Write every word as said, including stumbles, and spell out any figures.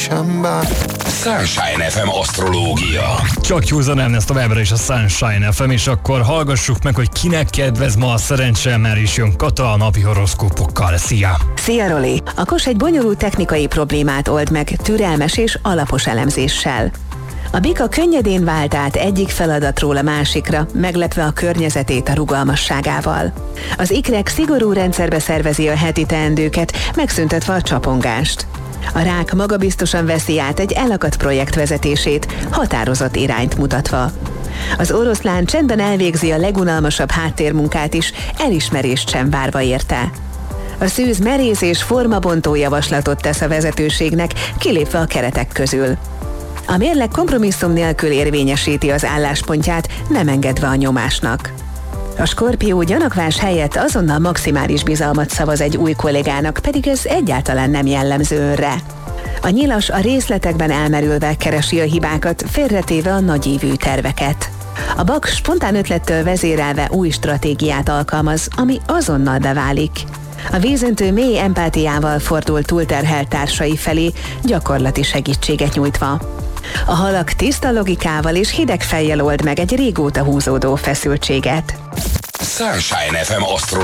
sember. Sunshine ef em asztrológia. Csak józan Ernest továbbra is a Sunshine ef em, és akkor hallgassuk meg, hogy kinek kedvez ma a szerencse, mert is jön Kata a napi horoszkópokkal. Szia! Szia, Roli! A Kos egy bonyolult technikai problémát old meg türelmes és alapos elemzéssel. A Bika könnyedén vált át egyik feladatról a másikra, meglepve a környezetét a rugalmasságával. Az Ikrek szigorú rendszerbe szervezi a heti teendőket, megszüntetve a csapongást. A Rák magabiztosan veszi át egy elakadt projekt vezetését, határozott irányt mutatva. Az Oroszlán csendben elvégzi a legunalmasabb háttérmunkát is, elismerést sem várva érte. A Szűz merész és formabontó javaslatot tesz a vezetőségnek, kilépve a keretek közül. A Mérleg kompromisszum nélkül érvényesíti az álláspontját, nem engedve a nyomásnak. A Skorpió gyanakvás helyett azonnal maximális bizalmat szavaz egy új kollégának, pedig ez egyáltalán nem jellemző önre. A Nyilas a részletekben elmerülve keresi a hibákat, félretéve a nagyívű terveket. A Bak spontán ötlettől vezérelve új stratégiát alkalmaz, ami azonnal beválik. A Vízöntő mély empátiával fordul túlterhelt társai felé, gyakorlati segítséget nyújtva. A Halak tiszta logikával és hideg fejjel old meg egy régóta húzódó feszültséget. Sunshine ef em asztrológia.